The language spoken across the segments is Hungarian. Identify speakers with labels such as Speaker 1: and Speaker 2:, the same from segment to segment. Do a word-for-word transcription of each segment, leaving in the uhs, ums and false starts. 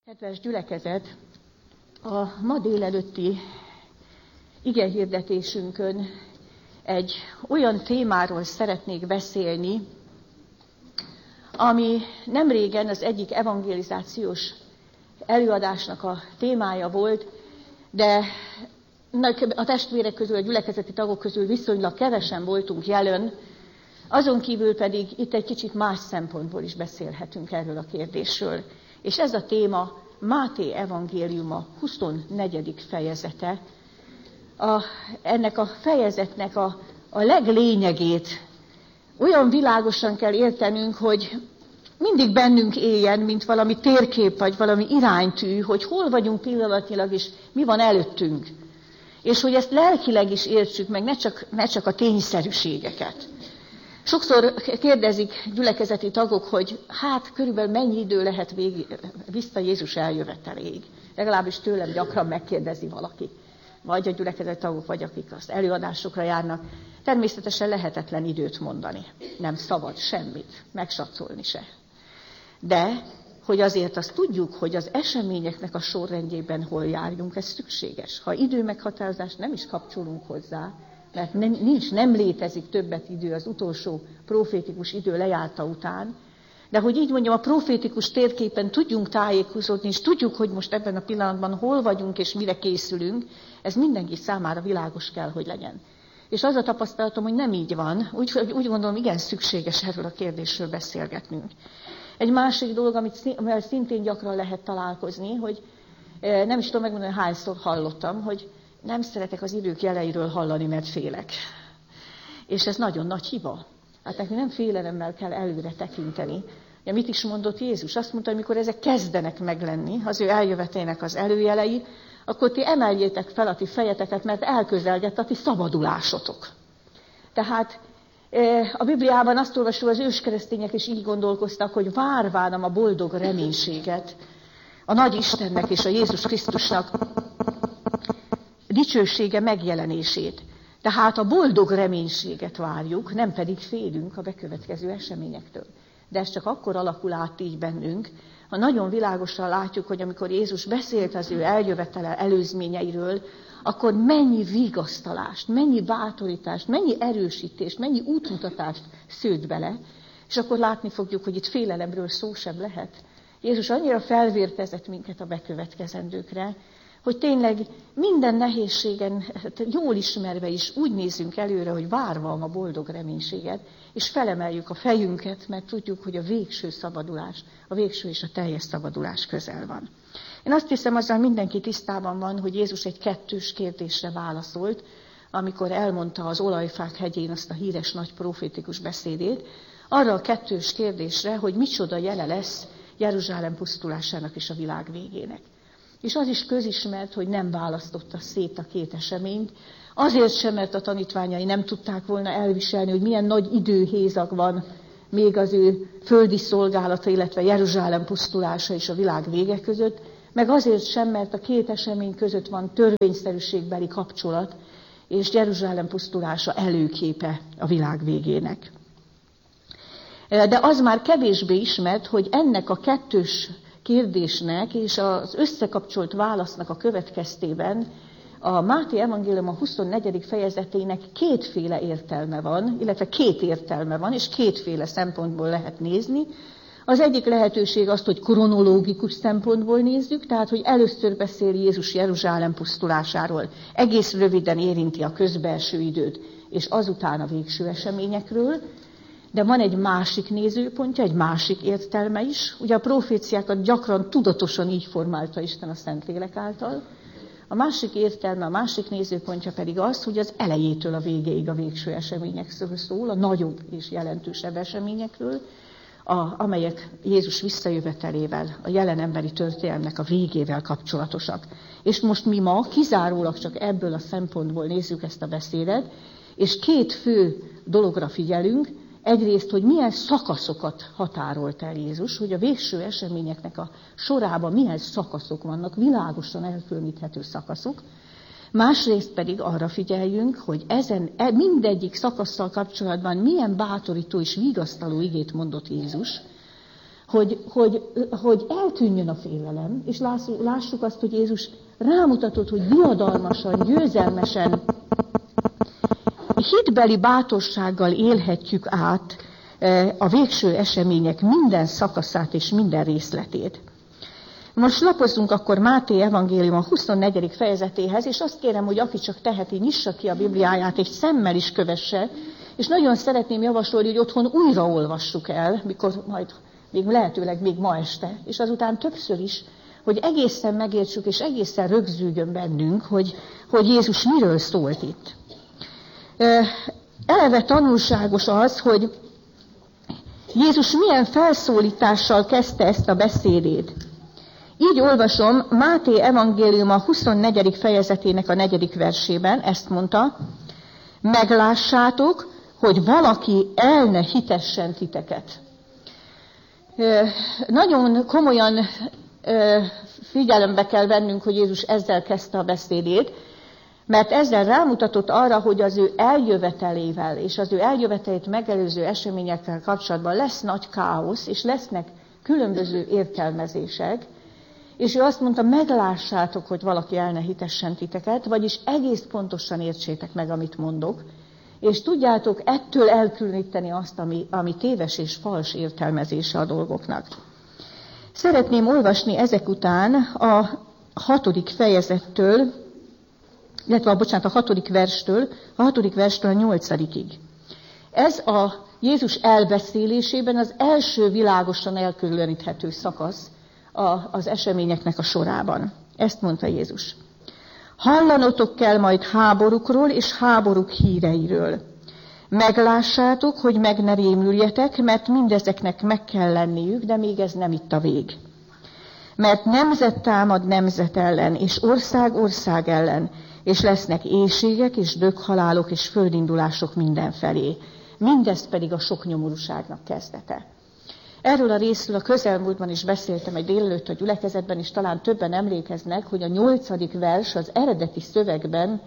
Speaker 1: Kedves gyülekezet, a ma délelőtti igehirdetésünkön egy olyan témáról szeretnék beszélni, ami nemrégen az egyik evangelizációs előadásnak a témája volt, de a testvérek közül, a gyülekezeti tagok közül viszonylag kevesen voltunk jelen, azon kívül pedig itt egy kicsit más szempontból is beszélhetünk erről a kérdésről. És ez a téma Máté evangéliuma huszonnegyedik fejezete. A, ennek a fejezetnek a, a leglényegét olyan világosan kell értenünk, hogy mindig bennünk éljen, mint valami térkép, vagy valami iránytű, hogy hol vagyunk pillanatnyilag, és mi van előttünk. És hogy ezt lelkileg is értsük meg, ne csak, ne csak a tényszerűségeket. Sokszor kérdezik gyülekezeti tagok, hogy hát körülbelül mennyi idő lehet végig, vissza Jézus eljöveteléig. Legalábbis tőlem gyakran megkérdezi valaki. Vagy a gyülekezeti tagok, vagy akik az előadásokra járnak. Természetesen lehetetlen időt mondani. Nem szabad semmit, megsatszolni se. De, hogy azért azt tudjuk, hogy az eseményeknek a sorrendjében hol járjunk, ez szükséges. Ha időmeghatározást nem is kapcsolunk hozzá, mert nem, nincs, nem létezik többet idő az utolsó profétikus idő lejárta után, de hogy így mondjam, a profétikus térképen tudjunk tájékozódni, és tudjuk, hogy most ebben a pillanatban hol vagyunk, és mire készülünk, ez mindenki számára világos kell, hogy legyen. És az a tapasztalatom, hogy nem így van, úgy, úgy gondolom, igen szükséges erről a kérdésről beszélgetnünk. Egy másik dolog, amit szintén gyakran lehet találkozni, hogy nem is tudom megmondani, hányszor hallottam, hogy nem szeretek az idők jeleiről hallani, mert félek. És ez nagyon nagy hiba. Hát nekünk nem félelemmel kell előre tekinteni. Ja, mit is mondott Jézus? Azt mondta, hogy mikor ezek kezdenek meglenni, az ő eljövetének az előjelei, akkor ti emeljétek fel a ti fejeteket, mert elközelgett a ti szabadulásotok. Tehát a Bibliában azt olvasó, az őskeresztények is így gondolkoztak, hogy várvánam a boldog reménységet, a nagy Istennek és a Jézus Krisztusnak dicsősége megjelenését. Tehát a boldog reménységet várjuk, nem pedig félünk a bekövetkező eseményektől. De ez csak akkor alakul át így bennünk, ha nagyon világosan látjuk, hogy amikor Jézus beszélt az ő eljövetele előzményeiről, akkor mennyi vigasztalást, mennyi bátorítást, mennyi erősítést, mennyi útmutatást szőtt bele, és akkor látni fogjuk, hogy itt félelemről szó sem lehet. Jézus annyira felvértezett minket a bekövetkezendőkre, hogy tényleg minden nehézségen jól ismerve is úgy nézzünk előre, hogy várva a boldog reménységet, és felemeljük a fejünket, mert tudjuk, hogy a végső szabadulás, a végső és a teljes szabadulás közel van. Én azt hiszem, azzal mindenki tisztában van, hogy Jézus egy kettős kérdésre válaszolt, amikor elmondta az Olajfák hegyén azt a híres nagy profétikus beszédét, arra a kettős kérdésre, hogy micsoda jele lesz Jeruzsálem pusztulásának és a világ végének. És az is közismert, hogy nem választotta szét a két eseményt, azért sem, mert a tanítványai nem tudták volna elviselni, hogy milyen nagy időhézag van még az ő földi szolgálata, illetve Jeruzsálem pusztulása és a világ vége között, meg azért sem, mert a két esemény között van törvényszerűségbeli kapcsolat, és Jeruzsálem pusztulása előképe a világ végének. De az már kevésbé ismert, hogy ennek a kettős kérdésnek és az összekapcsolt válasznak a következtében a Máté evangélium a huszonnegyedik fejezetének kétféle értelme van, illetve két értelme van, és kétféle szempontból lehet nézni. Az egyik lehetőség az, hogy kronológikus szempontból nézzük, tehát, hogy először beszél Jézus Jeruzsálem pusztulásáról, egész röviden érinti a közbelső időt, és azután a végső eseményekről. De van egy másik nézőpontja, egy másik értelme is. Ugye a proféciákat gyakran tudatosan így formálta Isten a Szentlélek által. A másik értelme, a másik nézőpontja pedig az, hogy az elejétől a végéig a végső eseményekről szól, a nagyobb és jelentősebb eseményekről, a, amelyek Jézus visszajövetelével, a jelen emberi történelmnek a végével kapcsolatosak. És most mi ma kizárólag csak ebből a szempontból nézzük ezt a beszédet, és két fő dologra figyelünk. Egyrészt, hogy milyen szakaszokat határolt el Jézus, hogy a végső eseményeknek a sorában milyen szakaszok vannak, világosan elkülöníthető szakaszok. Másrészt pedig arra figyeljünk, hogy ezen mindegyik szakasszal kapcsolatban milyen bátorító és vigasztaló igét mondott Jézus, hogy, hogy, hogy eltűnjön a félelem, és lássuk, lássuk azt, hogy Jézus rámutatott, hogy diadalmasan, győzelmesen, hitbeli bátorsággal élhetjük át a végső események minden szakaszát és minden részletét. Most lapozzunk akkor Máté evangélium a huszonnegyedik fejezetéhez, és azt kérem, hogy aki csak teheti, nyissa ki a Bibliáját, és szemmel is kövesse, és nagyon szeretném javasolni, hogy otthon újra olvassuk el, mikor majd még lehetőleg még ma este, és azután többször is, hogy egészen megértsük, és egészen rögzüljön bennünk, hogy, hogy Jézus miről szólt itt. Eleve tanulságos az, hogy Jézus milyen felszólítással kezdte ezt a beszédét. Így olvasom Máté evangélium a huszonnegyedik fejezetének a negyedik versében, ezt mondta, meglássátok, hogy valaki el ne hitessen titeket. Nagyon komolyan figyelembe kell vennünk, hogy Jézus ezzel kezdte a beszédét, mert ezzel rámutatott arra, hogy az ő eljövetelével és az ő eljövetelét megelőző eseményekkel kapcsolatban lesz nagy káosz, és lesznek különböző értelmezések, és ő azt mondta, meglássátok, hogy valaki el ne hitessen titeket, vagyis egész pontosan értsétek meg, amit mondok, és tudjátok ettől elkülöníteni azt, ami, ami téves és fals értelmezése a dolgoknak. Szeretném olvasni ezek után a hatodik fejezettől, illetve a, bocsánat, a hatodik verstől, a hatodik verstől a nyolcadikig. Ez a Jézus elbeszélésében az első világosan elkülöníthető szakasz az eseményeknek a sorában. Ezt mondta Jézus. Hallanotok kell majd háborúkról és háborúk híreiről. Meglássátok, hogy meg ne rémüljetek, mert mindezeknek meg kell lenniük, de még ez nem itt a vég. Mert nemzet támad nemzet ellen, és ország ország ellen, és lesznek éhségek, és döghalálok, és földindulások mindenfelé. Mindez pedig a sok nyomorúságnak kezdete. Erről a részről a közelmúltban is beszéltem egy délelőtt a gyülekezetben, és talán többen emlékeznek, hogy a nyolcadik vers az eredeti szövegben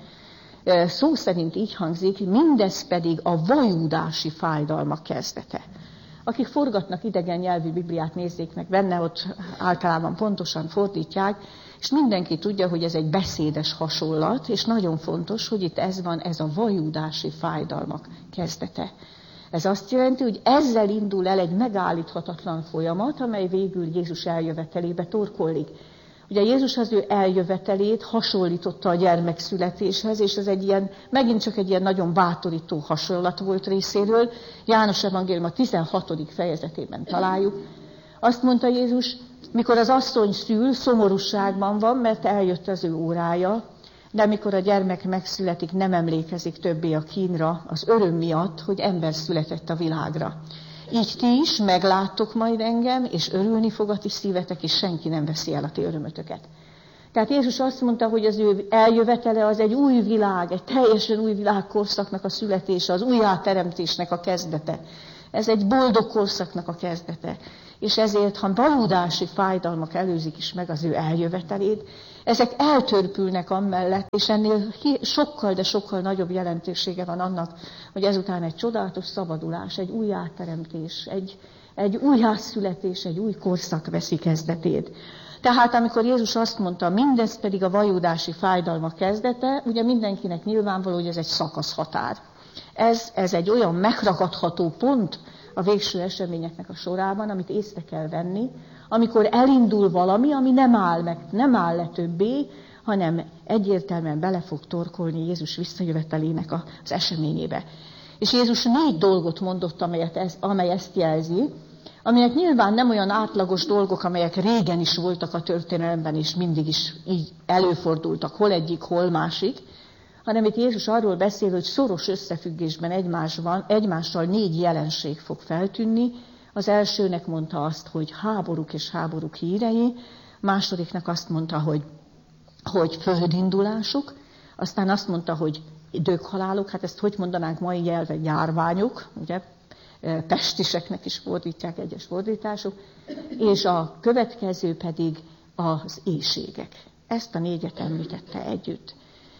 Speaker 1: szó szerint így hangzik, mindez pedig a vajúdási fájdalmak kezdete. Akik forgatnak idegen nyelvű Bibliát, nézzék meg benne, ott általában pontosan fordítják, és mindenki tudja, hogy ez egy beszédes hasonlat, és nagyon fontos, hogy itt ez van, ez a vajúdási fájdalmak kezdete. Ez azt jelenti, hogy ezzel indul el egy megállíthatatlan folyamat, amely végül Jézus eljövetelébe torkollik. Ugye Jézus az ő eljövetelét hasonlította a gyermekszületéshez, és ez egy ilyen, megint csak egy ilyen nagyon bátorító hasonlat volt részéről. János evangélium a tizenhatodik fejezetében találjuk. Azt mondta Jézus, mikor az asszony szül, szomorúságban van, mert eljött az ő órája, de amikor a gyermek megszületik, nem emlékezik többé a kínra, az öröm miatt, hogy ember született a világra. Így ti is megláttok majd engem, és örülni fog a ti szívetek, és senki nem veszi el a ti örömötöket. Tehát Jézus azt mondta, hogy az ő eljövetele az egy új világ, egy teljesen új világkorszaknak a születése, az újjáteremtésnek a kezdete. Ez egy boldog korszaknak a kezdete. És ezért, ha vajúdási fájdalmak előzik is meg az ő eljövetelét, ezek eltörpülnek amellett, és ennél sokkal, de sokkal nagyobb jelentősége van annak, hogy ezután egy csodálatos szabadulás, egy újjáteremtés, egy, egy újjászületés, egy új korszak veszi kezdetét. Tehát amikor Jézus azt mondta, mindez pedig a vajúdási fájdalma kezdete, ugye mindenkinek nyilvánvaló, hogy ez egy szakaszhatár. Ez, ez egy olyan megragadható pont a végső eseményeknek a sorában, amit észre kell venni, amikor elindul valami, ami nem áll meg, nem áll le többé, hanem egyértelműen bele fog torkolni Jézus visszajövetelének az eseményébe. És Jézus négy dolgot mondott, amelyet ez, amely ezt jelzi, amelyek nyilván nem olyan átlagos dolgok, amelyek régen is voltak a történelemben, és mindig is így előfordultak, hol egyik, hol másik, hanem itt Jézus arról beszél, hogy szoros összefüggésben egymásban, egymással négy jelenség fog feltűnni. Az elsőnek mondta azt, hogy háborúk és háborúk hírei, másodiknak azt mondta, hogy, hogy földindulások, aztán azt mondta, hogy döghalálok, hát ezt hogy mondanánk mai nyelven, járványok, ugye, pestiseknek is fordítják egyes fordítások, és a következő pedig az éhségek. Ezt a négyet említette együtt.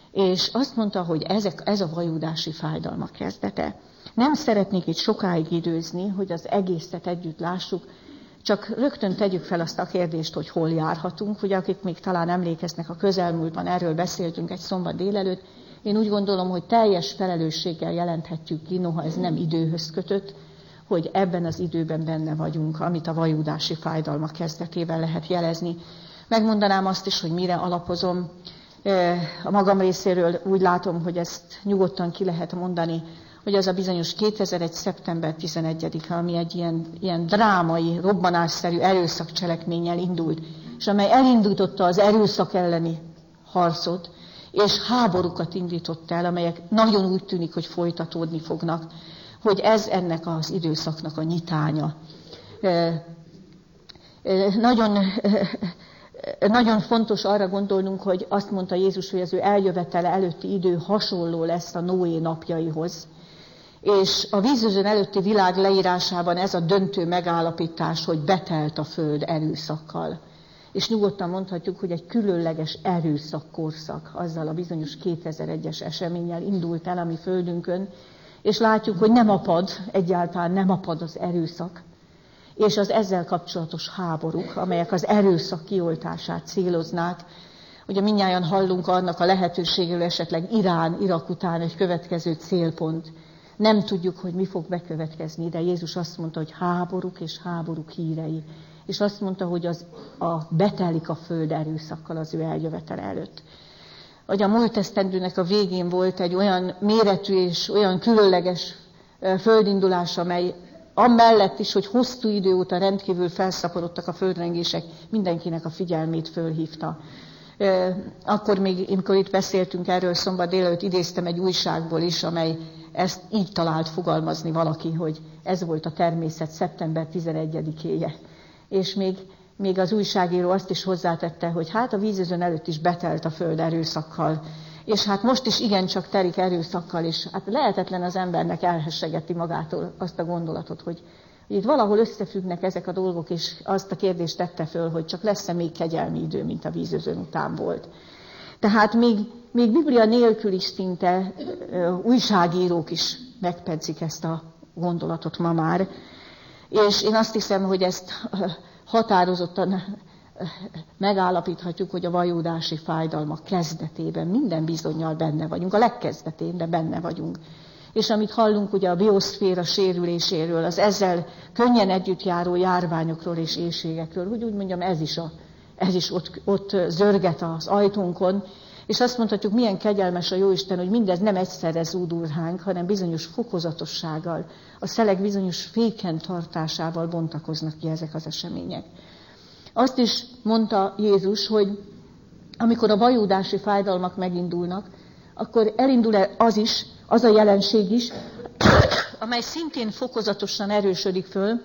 Speaker 1: És azt mondta, hogy ezek, ez a vajúdási fájdalmak kezdete. Nem szeretnék itt sokáig időzni, hogy az egészet együtt lássuk, Csak rögtön tegyük fel azt a kérdést, hogy hol járhatunk. Ugye akik még talán emlékeznek, a közelmúltban erről beszéltünk egy szombat délelőtt. Én úgy gondolom, hogy teljes felelősséggel jelenthetjük ki, noha ez nem időhöz kötött, hogy ebben az időben benne vagyunk, amit a vajúdási fájdalmak kezdetében lehet jelezni. Megmondanám azt is, hogy mire alapozom. A magam részéről úgy látom, hogy ezt nyugodtan ki lehet mondani, hogy az a bizonyos kétezer-egy. szeptember tizenegyedike, ami egy ilyen, ilyen drámai, robbanásszerű erőszakcselekménnyel indult, és amely elindította az erőszak elleni harcot, és háborúkat indított el, amelyek nagyon úgy tűnik, hogy folytatódni fognak, hogy ez ennek az időszaknak a nyitánya. Nagyon, nagyon fontos arra gondolnunk, hogy azt mondta Jézus, hogy az ő eljövetele előtti idő hasonló lesz a Noé napjaihoz, és a vízözön előtti világ leírásában ez a döntő megállapítás, hogy betelt a föld erőszakkal. És nyugodtan mondhatjuk, hogy egy különleges erőszakkorszak azzal a bizonyos kétezer-egyes eseménnyel indult el a mi földünkön, és látjuk, hogy nem apad, egyáltalán nem apad az erőszak, és az ezzel kapcsolatos háborúk, amelyek az erőszak kioltását céloznák. Ugye mindnyájan hallunk annak a lehetőségről, esetleg Irán, Irak után egy következő célpont. Nem tudjuk, hogy mi fog bekövetkezni, de Jézus azt mondta, hogy háborúk és háborúk hírei. És azt mondta, hogy az, a betelik a föld erőszakkal az ő eljövetele előtt. Hogy a múlt esztendőnek a végén volt egy olyan méretű és olyan különleges földindulás, amely amellett is, hogy hosszú idő óta rendkívül felszaporodtak a földrengések, mindenkinek a figyelmét fölhívta. Akkor még, amikor itt beszéltünk erről szombat délelőtt, idéztem egy újságból is, amely ezt így talált fogalmazni valaki, hogy ez volt a természet szeptember tizenegyedikéje. És még, még az újságíró azt is hozzátette, hogy hát a vízözön előtt is betelt a föld erőszakkal, és hát most is igencsak telik erőszakkal, és hát lehetetlen az embernek elhessegeti magától azt a gondolatot, hogy itt valahol összefüggnek ezek a dolgok, és azt a kérdést tette föl, hogy csak lesz-e még kegyelmi idő, mint a vízözön után volt. Tehát még, még Biblia nélkül is szinte uh, újságírók is megpedzik ezt a gondolatot ma már. És én azt hiszem, hogy ezt uh, határozottan uh, megállapíthatjuk, hogy a vajúdási fájdalmak kezdetében minden bizonnyal benne vagyunk, a legkezdetén, de benne vagyunk. És amit hallunk ugye a bioszféra sérüléséről, az ezzel könnyen együtt járó járványokról és éhségekről, hogy úgy mondjam, ez is, a, ez is ott, ott zörget az ajtónkon, és azt mondhatjuk, milyen kegyelmes a Jóisten, hogy mindez nem egyszerre zúdul ránk, hanem bizonyos fokozatossággal, a szeleg bizonyos féken tartásával bontakoznak ki ezek az események. Azt is mondta Jézus, hogy amikor a vajúdási fájdalmak megindulnak, akkor elindul az is, az a jelenség is, amely szintén fokozatosan erősödik föl.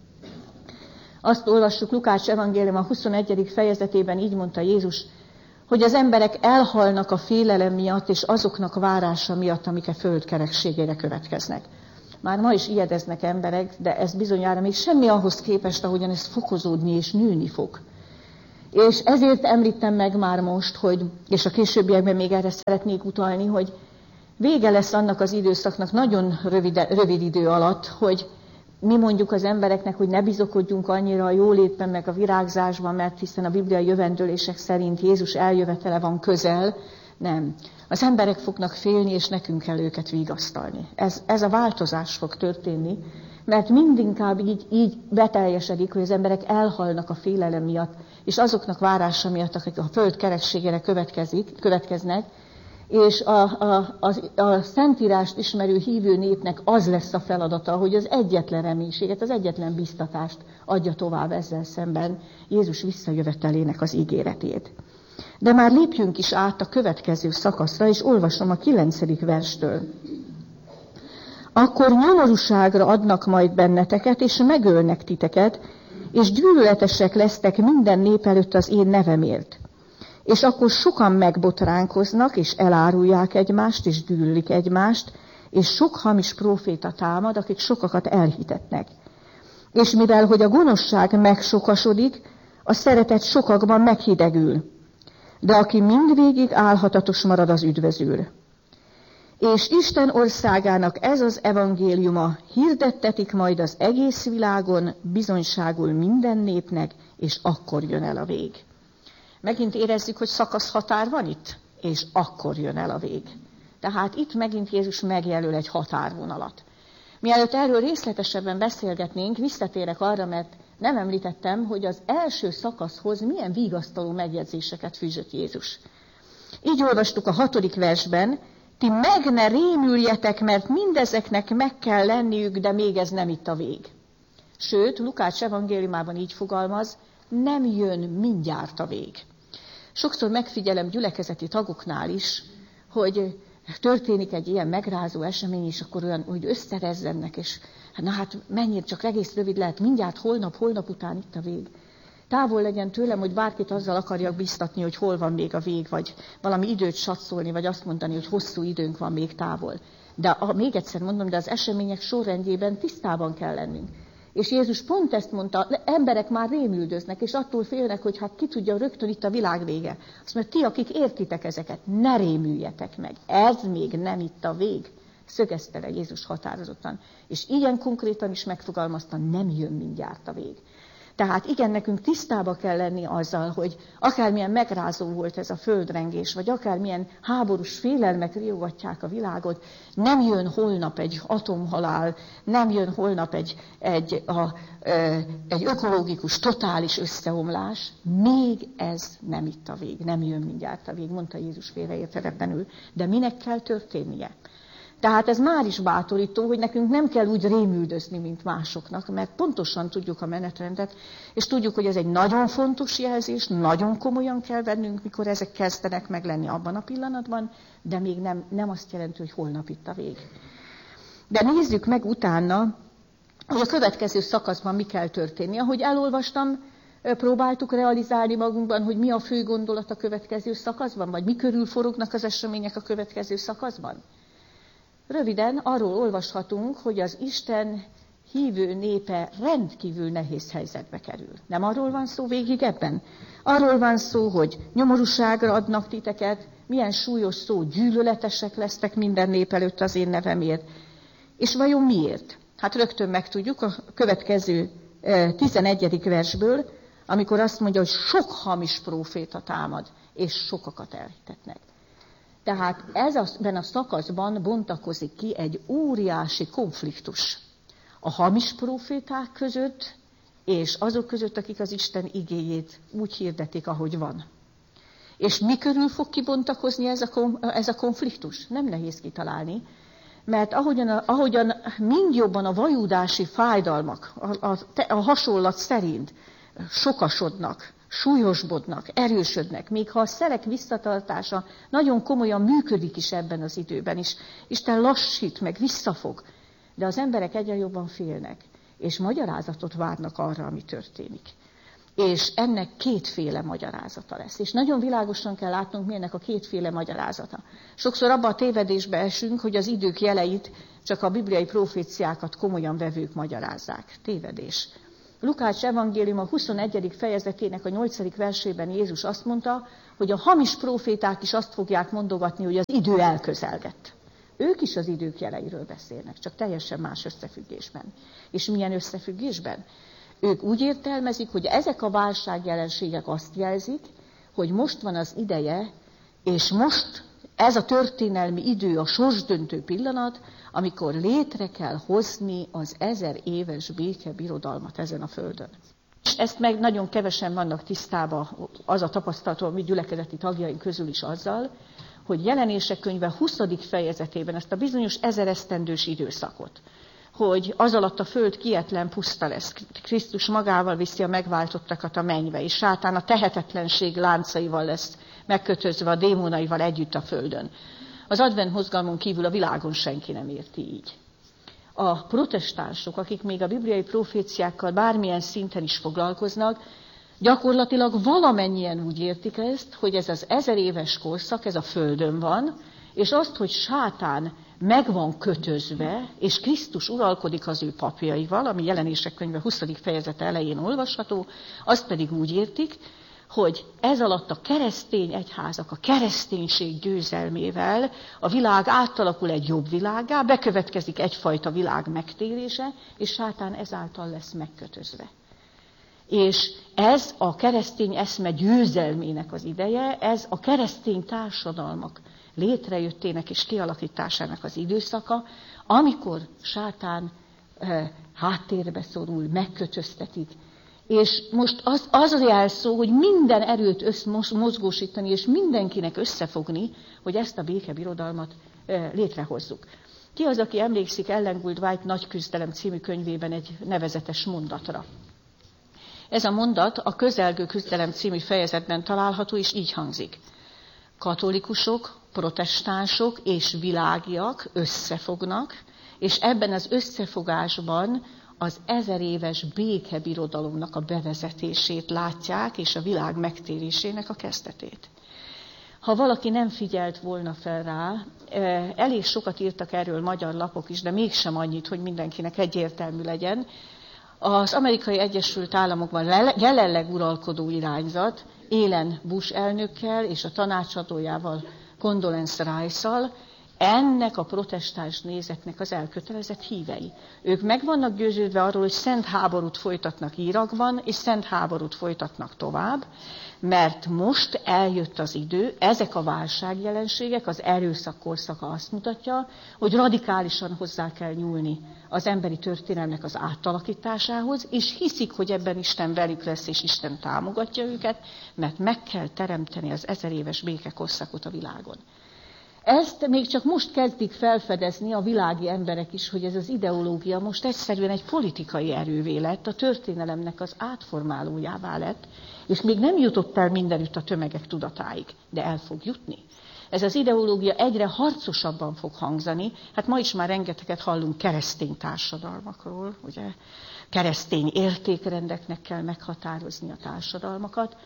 Speaker 1: Azt olvassuk Lukács evangélium a huszonegyedik fejezetében, így mondta Jézus, hogy az emberek elhalnak a félelem miatt, és azoknak várása miatt, amik a föld kerekségére következnek. Már ma is ijedeznek emberek, de ez bizonyára még semmi ahhoz képest, ahogyan ez fokozódni és nőni fog. És ezért említem meg már most, hogy, és a későbbiekben még erre szeretnék utalni, hogy vége lesz annak az időszaknak nagyon rövid, rövid idő alatt, hogy mi mondjuk az embereknek, hogy ne bizakodjunk annyira a jólétben, meg a virágzásban, mert hiszen a bibliai jövendőlések szerint Jézus eljövetele van közel. Nem. Az emberek fognak félni, és nekünk kell őket vigasztalni. Ez, ez a változás fog történni, mert mindinkább így, így beteljesedik, hogy az emberek elhalnak a félelem miatt, és azoknak várása miatt, akik a föld kerekségére következik, következnek, és a, a, a, a Szentírást ismerő hívő népnek az lesz a feladata, hogy az egyetlen reménységet, az egyetlen biztatást adja tovább ezzel szemben Jézus visszajövetelének az ígéretét. De már lépjünk is át a következő szakaszra, és olvasom a kilencedik verstől. Akkor nyomorúságra adnak majd benneteket, és megölnek titeket, és gyűlöletesek lesztek minden nép előtt az én nevemért. És akkor sokan megbotránkoznak, és elárulják egymást, és gyűlölik egymást, és sok hamis próféta támad, akik sokakat elhitetnek. És mivel, hogy a gonoszság megsokasodik, a szeretet sokakban meghidegül, de aki mindvégig álhatatos marad, az üdvözül. és Isten országának ez az evangéliuma hirdettetik majd az egész világon, bizonyságul minden népnek, és akkor jön el a vég. Megint érezzük, hogy szakaszhatár van itt, és akkor jön el a vég. Tehát itt megint Jézus megjelöl egy határvonalat. Mielőtt erről részletesebben beszélgetnénk, visszatérek arra, mert nem említettem, hogy az első szakaszhoz milyen vigasztaló megjegyzéseket fűzött Jézus. Így olvastuk a hatodik versben, ti meg ne rémüljetek, mert mindezeknek meg kell lenniük, de még ez nem itt a vég. Sőt, Lukács evangéliumában így fogalmaz, nem jön mindjárt a vég. Sokszor megfigyelem gyülekezeti tagoknál is, hogy történik egy ilyen megrázó esemény, és akkor olyan, hogy összerezzennek, és na hát mennyire csak egész rövid lehet, mindjárt holnap, holnap után itt a vég. Távol legyen tőlem, hogy bárkit azzal akarjak biztatni, hogy hol van még a vég, vagy valami időt satszolni, vagy azt mondani, hogy hosszú időnk van még távol. De a, még egyszer mondom, de az események sorrendjében tisztában kell lennünk. És Jézus pont ezt mondta, emberek már rémüldöznek, és attól félnek, hogy hát ki tudja, rögtön itt a világ vége. Azt mondja, ti, akik értitek ezeket, ne rémüljetek meg. Ez még nem itt a vég. Szögezte le Jézus határozottan. És ilyen konkrétan is megfogalmazta, nem jön mindjárt a vég. Tehát igen, nekünk tisztába kell lenni azzal, hogy akármilyen megrázó volt ez a földrengés, vagy akármilyen háborús félelmek riogatják a világot, nem jön holnap egy atomhalál, nem jön holnap egy, egy, a, egy ökológikus, totális összeomlás, még ez nem itt a vég, nem jön mindjárt a vég, mondta Jézus félreérthetetlenül, de minek kell történnie? Tehát ez már is bátorító, hogy nekünk nem kell úgy rémüldözni, mint másoknak, mert pontosan tudjuk a menetrendet, és tudjuk, hogy ez egy nagyon fontos jelzés, nagyon komolyan kell vennünk, mikor ezek kezdenek meg lenni abban a pillanatban, de még nem, nem azt jelenti, hogy holnap itt a vég. De nézzük meg utána, hogy a következő szakaszban mi kell történni. Ahogy elolvastam, próbáltuk realizálni magunkban, hogy mi a fő gondolat a következő szakaszban, vagy mi körül forognak az események a következő szakaszban. Röviden arról olvashatunk, hogy az Isten hívő népe rendkívül nehéz helyzetbe kerül. Nem arról van szó végig ebben? Arról van szó, hogy nyomorúságra adnak titeket, milyen súlyos szó, gyűlöletesek lesztek minden nép előtt az én nevemért. És vajon miért? Hát rögtön megtudjuk a következő tizenegyedik versből, amikor azt mondja, hogy sok hamis próféta támad, és sokakat elhitetnek. Tehát ezben a szakaszban bontakozik ki egy óriási konfliktus a hamis próféták között, és azok között, akik az Isten igéjét úgy hirdetik, ahogy van. És mi körül fog kibontakozni ez a, ez a konfliktus? Nem nehéz kitalálni, mert ahogyan, a, ahogyan mind jobban a vajúdási fájdalmak a, a, a hasonlat szerint sokasodnak, súlyosbodnak, erősödnek, még ha a szelek visszatartása nagyon komolyan működik is ebben az időben is. Isten lassít meg, visszafog, de az emberek egyre jobban félnek, és magyarázatot várnak arra, ami történik. És ennek kétféle magyarázata lesz. És nagyon világosan kell látnunk, mi ennek a kétféle magyarázata. Sokszor abba a tévedésbe esünk, hogy az idők jeleit csak a bibliai proféciákat komolyan vevők magyarázzák. Tévedés. Lukács evangélium a huszonegyedik fejezetének a nyolcadik versében Jézus azt mondta, hogy a hamis próféták is azt fogják mondogatni, hogy az idő elközelgett. Ők is az idők jeleiről beszélnek, csak teljesen más összefüggésben. És milyen összefüggésben? Ők úgy értelmezik, hogy ezek a válságjelenségek azt jelzik, hogy most van az ideje, és most ez a történelmi idő, a sorsdöntő pillanat, amikor létre kell hozni az ezer éves békebirodalmat ezen a földön. És ezt meg nagyon kevesen vannak tisztában, az a tapasztalatom, mi gyülekezeti tagjaink közül is azzal, hogy Jelenések könyve huszadik fejezetében ezt a bizonyos ezeresztendős időszakot, hogy az alatt a föld kietlen puszta lesz, Krisztus magával viszi a megváltottakat a mennybe, és sátán a tehetetlenség láncaival lesz megkötözve a démonaival együtt a földön. Az advent mozgalmon kívül a világon senki nem érti így. A protestánsok, akik még a bibliai proféciákkal bármilyen szinten is foglalkoznak, gyakorlatilag valamennyien úgy értik ezt, hogy ez az ezer éves korszak, ez a földön van, és azt, hogy sátán meg van kötözve, és Krisztus uralkodik az ő papjaival, ami Jelenések könyve huszadik fejezete elején olvasható, azt pedig úgy értik, hogy ez alatt a keresztény egyházak, a kereszténység győzelmével a világ átalakul egy jobb világgá, bekövetkezik egyfajta világ megtérése, és sátán ezáltal lesz megkötözve. És ez a keresztény eszme győzelmének az ideje, ez a keresztény társadalmak létrejöttének és kialakításának az időszaka, amikor sátán e, háttérbe szorul, megkötöztetik. És most az, az a jelszó, hogy minden erőt összmozgósítani, és mindenkinek összefogni, hogy ezt a békebirodalmat e, létrehozzuk. Ki az, aki emlékszik Ellen Gould White Nagy küzdelem című könyvében egy nevezetes mondatra? Ez a mondat a Közelgő küzdelem című fejezetben található, és így hangzik. Katolikusok, protestánsok és világiak összefognak, és ebben az összefogásban az ezer éves békebirodalomnak a bevezetését látják, és a világ megtérésének a kezdetét. Ha valaki nem figyelt volna fel rá, elég sokat írtak erről magyar lapok is, de mégsem annyit, hogy mindenkinek egyértelmű legyen. Az Amerikai Egyesült Államokban jelenleg uralkodó irányzat élen Bush elnökkel és a tanácsadójával, Condoleezza Rice-szal, ennek a protestáns nézetnek az elkötelezett hívei. Ők meg vannak győződve arról, hogy szent háborút folytatnak Irakban, és szent háborút folytatnak tovább, mert most eljött az idő, ezek a válságjelenségek, az erőszak korszaka azt mutatja, hogy radikálisan hozzá kell nyúlni az emberi történelmnek az átalakításához, és hiszik, hogy ebben Isten velük lesz, és Isten támogatja őket, mert meg kell teremteni az ezer éves békekorszakot a világon. Ezt még csak most kezdik felfedezni a világi emberek is, hogy ez az ideológia most egyszerűen egy politikai erővé lett, a történelemnek az átformálójává lett, és még nem jutott el mindenütt a tömegek tudatáig, de el fog jutni. Ez az ideológia egyre harcosabban fog hangzani, hát ma is már rengeteget hallunk keresztény társadalmakról, ugye keresztény értékrendeknek kell meghatározni a társadalmakat,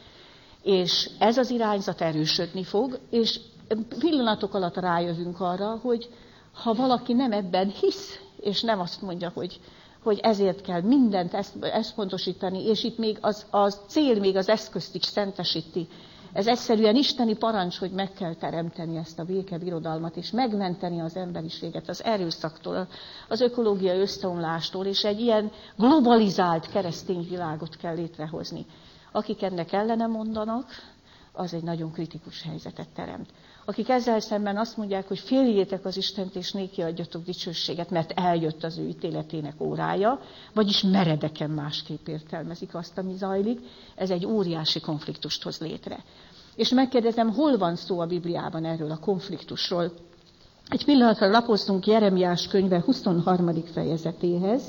Speaker 1: és ez az irányzat erősödni fog, és pillanatok alatt rájövünk arra, hogy ha valaki nem ebben hisz, és nem azt mondja, hogy, hogy ezért kell mindent ezt, ezt pontosítani, és itt még az, az cél még az eszközt is szentesíti. Ez egyszerűen isteni parancs, hogy meg kell teremteni ezt a békebirodalmat, és megmenteni az emberiséget az erőszaktól, az ökológiai összeomlástól, és egy ilyen globalizált keresztény világot kell létrehozni. Akik ennek ellene mondanak, az egy nagyon kritikus helyzetet teremt. Akik ezzel szemben azt mondják, hogy féljétek az Istent, és néki adjatok dicsőséget, mert eljött az ő ítéletének órája, vagyis meredeken másképp értelmezik azt, ami zajlik, ez egy óriási konfliktust hoz létre. És megkérdezem, hol van szó a Bibliában erről a konfliktusról? Egy pillanatra lapozzunk Jeremiás könyve huszonharmadik fejezetéhez,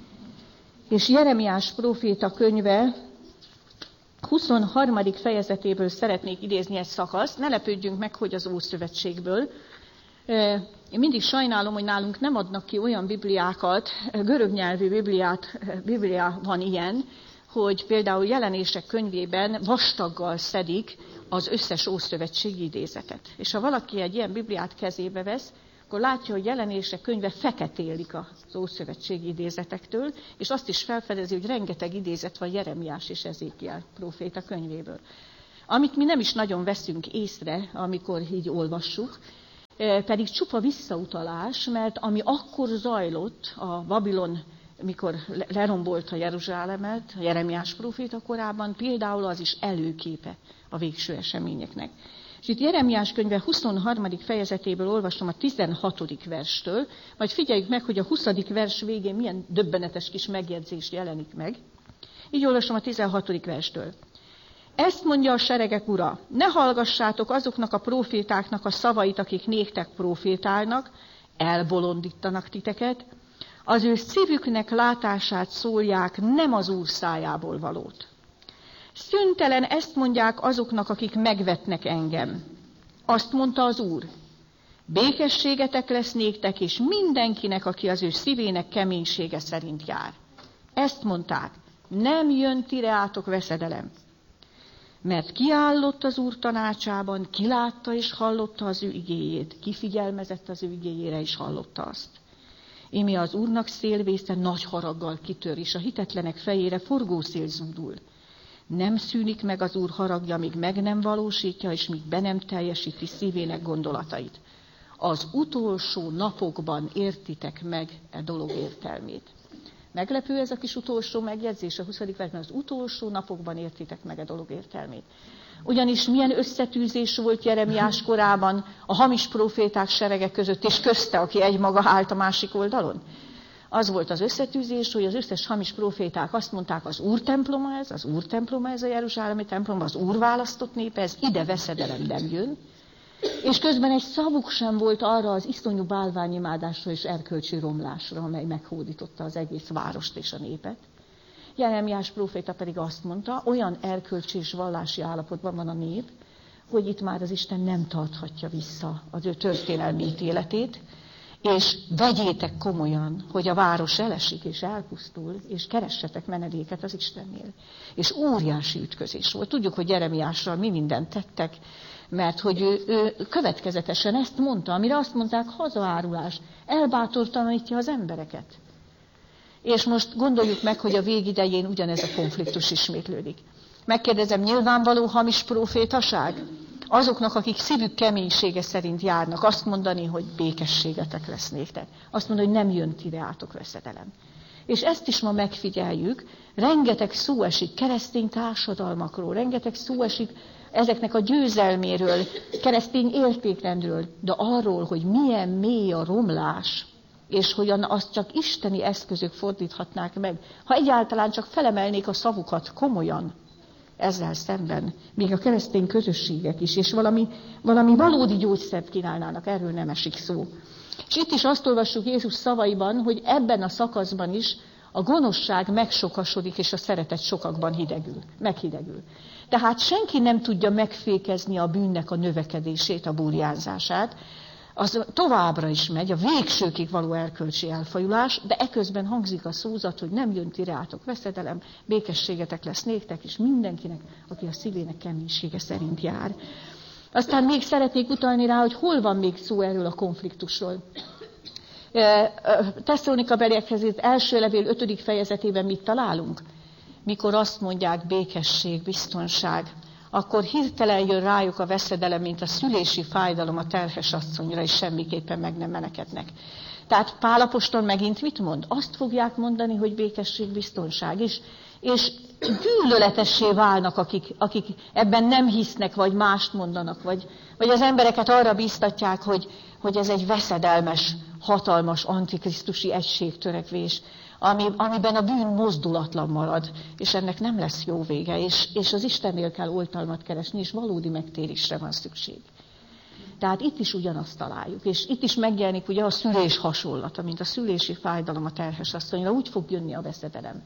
Speaker 1: és Jeremiás próféta könyve huszonharmadik fejezetéből szeretnék idézni egy szakaszt, ne lepődjünk meg, hogy az Ószövetségből. Én mindig sajnálom, hogy nálunk nem adnak ki olyan bibliákat, görög nyelvű bibliát, biblia van ilyen, hogy például Jelenések könyvében vastaggal szedik az összes Ószövetségi idézetet. És ha valaki egy ilyen bibliát kezébe vesz, akkor látja, hogy Jelenések könyve feketélik az Ószövetségi idézetektől, és azt is felfedezi, hogy rengeteg idézet van Jeremiás és Ezékiel próféta könyvéből. Amit mi nem is nagyon veszünk észre, amikor így olvassuk, pedig csupa visszautalás, mert ami akkor zajlott a Babilon, mikor lerombolta Jeruzsálemet, a Jeremiás próféta korában, például az is előképe a végső eseményeknek. És itt Jeremiás könyve huszonharmadik fejezetéből olvasom a tizenhatodik verstől, majd figyeljük meg, hogy a huszadik vers végén milyen döbbenetes kis megjegyzés jelenik meg. Így olvasom a tizenhatodik verstől. Ezt mondja a seregek ura, ne hallgassátok azoknak a prófétáknak a szavait, akik néktek prófétálnak, elbolondítanak titeket, az ő szívüknek látását szólják, nem az Úr szájából valót. Szüntelen ezt mondják azoknak, akik megvetnek engem. Azt mondta az Úr, békességetek lesz néktek, és mindenkinek, aki az ő szívének keménysége szerint jár. Ezt mondták, nem jön tireátok veszedelem. Mert kiállott az Úr tanácsában, kilátta és hallotta az ő igéjét, kifigyelmezett az ő igéjére és hallotta azt. Imi az Úrnak szélvésze nagy haraggal kitör, és a hitetlenek fejére forgószél zúdul. Nem szűnik meg az Úr haragja, míg meg nem valósítja, és míg be nem teljesíti szívének gondolatait. Az utolsó napokban értitek meg e dolog értelmét. Meglepő ez a kis utolsó megjegyzés a huszadik versben, az utolsó napokban értitek meg a dolog értelmét. Ugyanis milyen összetűzés volt Jeremiás korában a hamis próféták serege között, és közte, aki egymaga állt a másik oldalon. Az volt az összetűzés, hogy az összes hamis próféták azt mondták, az Úr temploma ez, az Úr temploma ez a jeruzsálemi templom, az Úr választott népe, ez ide veszedelem nem jön. És közben egy szavuk sem volt arra az iszonyú bálványimádásra és erkölcsi romlásra, amely meghódította az egész várost és a népet. Jeremiás próféta pedig azt mondta, olyan erkölcsi és vallási állapotban van a nép, hogy itt már az Isten nem tarthatja vissza az ő történelmi ítéletét, és vegyétek komolyan, hogy a város elesik és elpusztul, és keressetek menedéket az Istennél. És óriási ütközés volt. Tudjuk, hogy Jeremiással mi mindent tettek, mert hogy ő, ő következetesen ezt mondta, amire azt mondták, hazaárulás, elbátortalanítja az embereket. És most gondoljuk meg, hogy a végidején ugyanez a konfliktus ismétlődik. Megkérdezem, nyilvánvaló hamis prófétaság? Azoknak, akik szívük keménysége szerint járnak, azt mondani, hogy békességetek lesz néktek. Azt mondani, hogy nem jön ti reátok veszedelem. És ezt is ma megfigyeljük, rengeteg szó esik keresztény társadalmakról, rengeteg szó esik ezeknek a győzelméről, keresztény értékrendről, de arról, hogy milyen mély a romlás, és hogyan azt csak isteni eszközök fordíthatnák meg, ha egyáltalán csak felemelnék a szavukat komolyan ezzel szemben, még a keresztény közösségek is, és valami, valami valódi gyógyszert kínálnának, erről nem esik szó. És itt is azt olvassuk Jézus szavaiban, hogy ebben a szakaszban is a gonoszság megsokasodik, és a szeretet sokakban hidegül, meghidegül. Tehát senki nem tudja megfékezni a bűnnek a növekedését, a burjánzását, az továbbra is megy, a végsőkig való erkölcsi elfajulás, de eközben hangzik a szózat, hogy nem jön ti reátok veszedelem, békességetek lesz néktek, és mindenkinek, aki a szívének keménysége szerint jár. Aztán még szeretnék utalni rá, hogy hol van még szó erről a konfliktusról. Tesszalonika beliekhez az első levél ötödik fejezetében mit találunk? Mikor azt mondják békesség, biztonság, akkor hirtelen jön rájuk a veszedelem, mint a szülési fájdalom a terhes asszonyra, és semmiképpen meg nem menekednek. Tehát Pál apostol megint mit mond? Azt fogják mondani, hogy békesség, biztonság is, és gyűlöletessé válnak, akik, akik ebben nem hisznek, vagy mást mondanak, vagy, vagy az embereket arra bíztatják, hogy, hogy ez egy veszedelmes, hatalmas, antikrisztusi egységtörekvés, ami, amiben a bűn mozdulatlan marad, és ennek nem lesz jó vége, és, és az Istennél kell oltalmat keresni, és valódi megtérésre van szükség. Tehát itt is ugyanazt találjuk, és itt is megjelenik ugye a szülés hasonlata, mint a szülési fájdalom a terhes asszonyra, úgy fog jönni a veszedelem.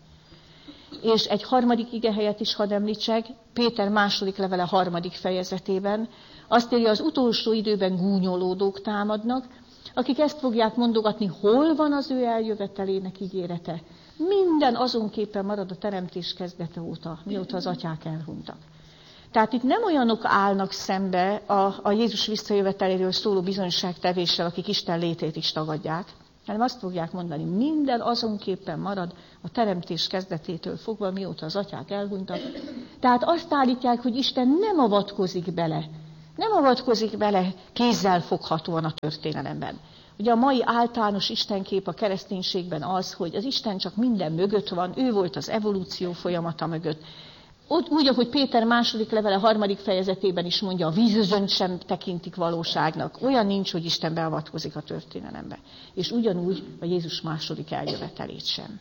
Speaker 1: És egy harmadik igehelyet is hadd említsek, Péter második levele harmadik fejezetében, azt írja, az utolsó időben gúnyolódók támadnak, akik ezt fogják mondogatni, hol van az ő eljövetelének ígérete. Minden azonképpen marad a teremtés kezdete óta, mióta az atyák elhunytak. Tehát itt nem olyanok állnak szembe a, a Jézus visszajöveteléről szóló bizonyságtevéssel, akik Isten létét is tagadják, hanem azt fogják mondani, minden azonképpen marad a teremtés kezdetétől fogva, mióta az atyák elhunytak. Tehát azt állítják, hogy Isten nem avatkozik bele, nem avatkozik bele kézzel foghatóan a történelemben. Ugye a mai általános istenkép a kereszténységben az, hogy az Isten csak minden mögött van, ő volt az evolúció folyamata mögött. Úgy, ahogy Péter második levele harmadik fejezetében is mondja, a vízözönt sem tekintik valóságnak. Olyan nincs, hogy Isten beavatkozik a történelembe. És ugyanúgy a Jézus második eljövetelét sem.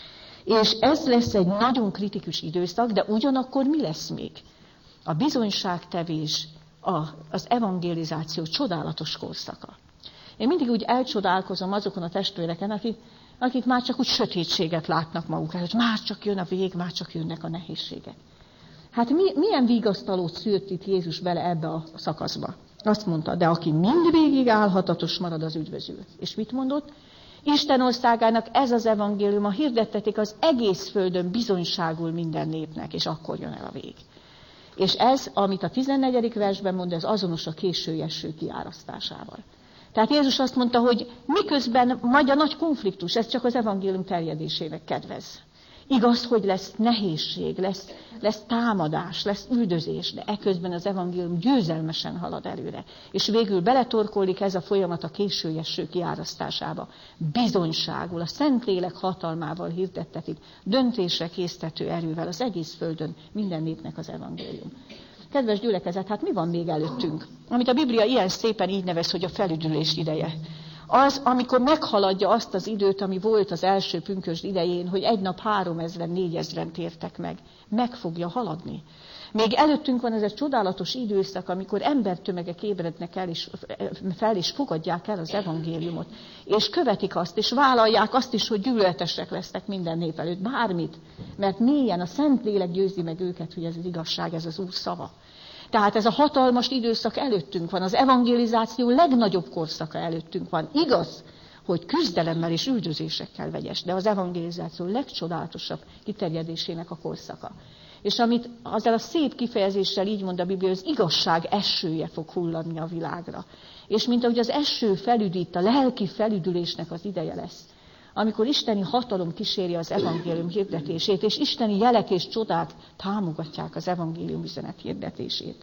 Speaker 1: És ez lesz egy nagyon kritikus időszak, de ugyanakkor mi lesz még? A bizonyságtevés, a, az evangelizáció csodálatos korszaka. Én mindig úgy elcsodálkozom azokon a testvéreken, akik, akik már csak úgy sötétséget látnak magukra, hogy már csak jön a vég, már csak jönnek a nehézségek. Hát mi, milyen vigasztalót szült itt Jézus bele ebbe a szakaszba? Azt mondta, de aki mindvégig állhatatos marad, az üdvözül. És mit mondott? Isten országának ez az evangélium, a hirdettetik az egész földön bizonyságul minden népnek, és akkor jön el a vég. És ez, amit a tizennegyedik versben mond, ez azonos a késői eső kiárasztásával. Tehát Jézus azt mondta, hogy miközben majd a nagy konfliktus, ez csak az evangélium terjedésének kedvez. Igaz, hogy lesz nehézség, lesz, lesz támadás, lesz üldözés, de eközben az evangélium győzelmesen halad előre. És végül beletorkollik ez a folyamat a késő eső kiárasztásába. Bizonyságul, a Szentlélek hatalmával hirdettetik, döntésre késztető erővel az egész földön minden népnek az evangélium. Kedves gyülekezet, hát mi van még előttünk? Amit a Biblia ilyen szépen így nevez, hogy a felüdülés ideje. Az, amikor meghaladja azt az időt, ami volt az első pünkösd idején, hogy egy nap háromezren, négyezren tértek meg. Meg fogja haladni. Még előttünk van ez egy csodálatos időszak, amikor embertömegek ébrednek el, és fel és fogadják el az evangéliumot. És követik azt, és vállalják azt is, hogy gyűlöletesek lesznek minden nép előtt. Bármit. Mert mélyen a Szentlélek győzi meg őket, hogy ez az igazság, ez az Úr szava. Tehát ez a hatalmas időszak előttünk van, az evangelizáció legnagyobb korszaka előttünk van. Igaz, hogy küzdelemmel és üldözésekkel vegyes, de az evangelizáció legcsodálatosabb kiterjedésének a korszaka. És amit azzal a szép kifejezéssel így mond a Biblia, az igazság esője fog hulladni a világra. És mint ahogy az eső felüdít, a lelki felüdülésnek az ideje lesz, amikor isteni hatalom kíséri az evangélium hirdetését, és isteni jelek és csodák támogatják az evangélium üzenet hirdetését.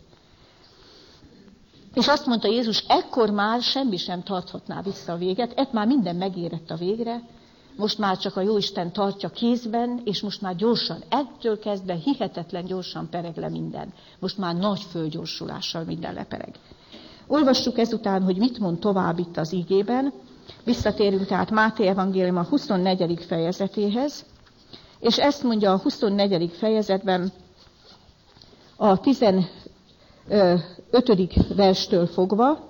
Speaker 1: És azt mondta Jézus, ekkor már semmi sem tarthatná vissza a véget, ett már minden megérett a végre, most már csak a Jóisten tartja kézben, és most már gyorsan, ettől kezdve hihetetlen gyorsan pereg le minden. Most már nagy földgyorsulással minden lepereg. Olvassuk ezután, hogy mit mond tovább itt az ígében. Visszatérünk tehát Máté evangélium a huszonnegyedik fejezetéhez, és ezt mondja a huszonnegyedik fejezetben a tizenötödik verstől fogva.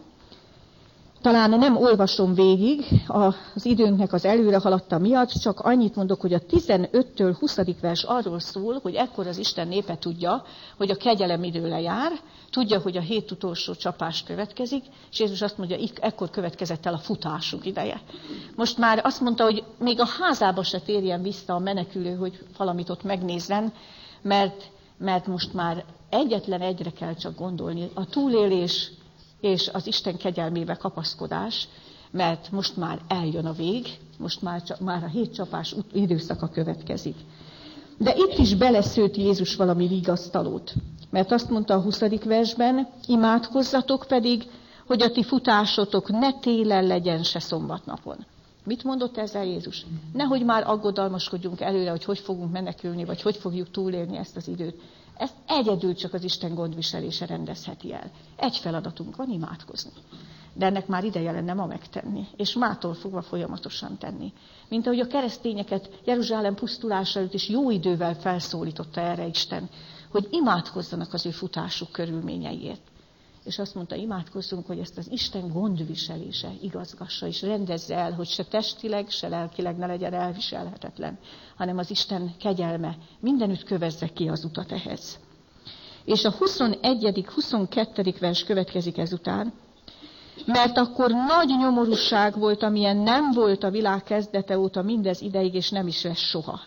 Speaker 1: Talán nem olvasom végig az időnknek az előre haladta miatt, csak annyit mondok, hogy a tizenöttől huszadik vers arról szól, hogy ekkor az Isten népe tudja, hogy a kegyelem idő lejár, tudja, hogy a hét utolsó csapás következik, és Jézus azt mondja, ekkor következett el a futásuk ideje. Most már azt mondta, hogy még a házába se térjen vissza a menekülő, hogy valamit ott megnézzen, mert, mert most már egyetlen egyre kell csak gondolni, a túlélés és az Isten kegyelmébe kapaszkodás, mert most már eljön a vég, most már, már a hét csapás időszaka következik. De itt is beleszőtt Jézus valami vigasztalót, mert azt mondta a huszadik versben, imádkozzatok pedig, hogy a ti futásotok ne télen legyen, se szombatnapon. Mit mondott ezzel Jézus? Nehogy már aggodalmaskodjunk előre, hogy hogy fogunk menekülni, vagy hogy fogjuk túlélni ezt az időt. Ezt egyedül csak az Isten gondviselése rendezheti el. Egy feladatunk van, imádkozni. De ennek már ideje lenne ma megtenni, és mától fogva folyamatosan tenni. Mint ahogy a keresztényeket Jeruzsálem pusztulása előtt is jó idővel felszólította erre Isten, hogy imádkozzanak az ő futásuk körülményeiért. És azt mondta, imádkozzunk, hogy ezt az Isten gondviselése igazgassa és rendezze el, hogy se testileg, se lelkileg ne legyen elviselhetetlen, hanem az Isten kegyelme mindenütt kövezze ki az utat ehhez. És a huszonegyedik huszonkettő vers következik ezután, mert akkor nagy nyomorúság volt, amilyen nem volt a világ kezdete óta mindez ideig, és nem is lesz soha.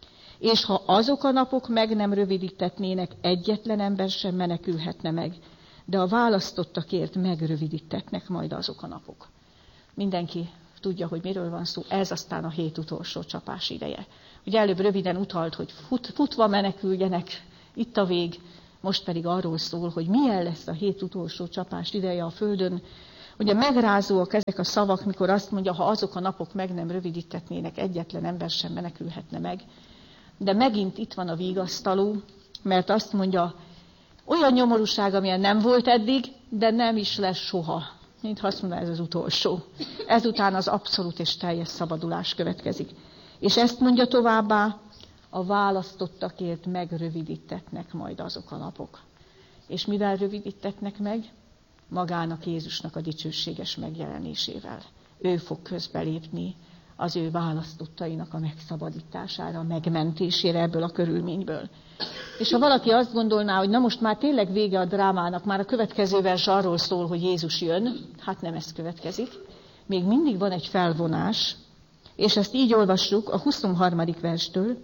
Speaker 1: És ha azok a napok meg nem rövidítetnének, egyetlen ember sem menekülhetne meg, de a választottakért megrövidítetnek majd azok a napok. Mindenki tudja, hogy miről van szó, ez aztán a hét utolsó csapás ideje. Ugye előbb röviden utalt, hogy fut, futva meneküljenek, itt a vég, most pedig arról szól, hogy milyen lesz a hét utolsó csapás ideje a földön. Ugye megrázóak ezek a szavak, mikor azt mondja, ha azok a napok meg nem rövidítetnének, egyetlen ember sem menekülhetne meg. De megint itt van a vigasztaló, mert azt mondja, olyan nyomorúság, amilyen nem volt eddig, de nem is lesz soha. Mintha azt mondaná, ez az utolsó. Ezután az abszolút és teljes szabadulás következik. És ezt mondja továbbá, a választottakért megrövidítetnek majd azok a napok. És mivel rövidítetnek meg? Magának Jézusnak a dicsőséges megjelenésével. Ő fog közbelépni az ő választottainak a megszabadítására, a megmentésére ebből a körülményből. És ha valaki azt gondolná, hogy na most már tényleg vége a drámának, már a következő vers arról szól, hogy Jézus jön, hát nem ez következik. Még mindig van egy felvonás, és ezt így olvassuk a huszonharmadik verstől.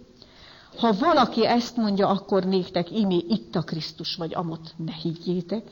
Speaker 1: Ha valaki ezt mondja, akkor néktek, imé itt a Krisztus, vagy amott ne higgyétek.